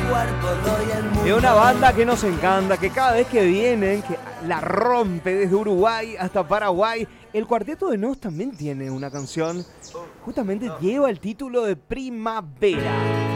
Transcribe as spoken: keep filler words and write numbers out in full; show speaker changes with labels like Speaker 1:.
Speaker 1: Es una banda que nos encanta, que cada vez que vienen, que la rompe desde Uruguay hasta Paraguay. El Cuarteto de Nos también tiene una canción, justamente lleva el título de Primavera.